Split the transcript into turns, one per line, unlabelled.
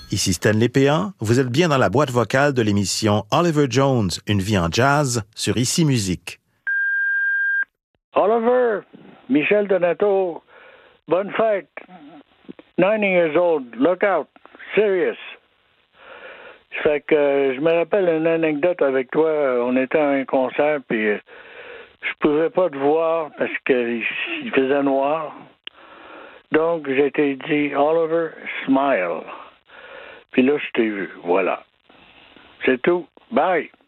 Ici Stanley Péan, vous êtes bien dans la boîte vocale de l'émission Oliver Jones, une vie en jazz sur Ici Musique.
Oliver, Michel Donato, bonne fête. 90 years old, look out, serious. Fait que je me rappelle une anecdote avec toi. On était à un concert, puis je pouvais pas te voir parce qu'il faisait noir. Donc, j'ai été dit, Oliver, smile. Puis là, je t'ai vu. Voilà. C'est tout. Bye.